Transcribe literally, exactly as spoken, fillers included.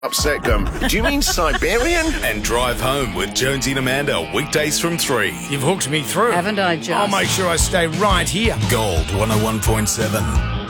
Upset gum. Do you mean Siberian? And drive home with Jonesy and Amanda weekdays from three. You've hooked me through. Haven't I just? I'll make sure I stay right here. Gold one oh one point seven.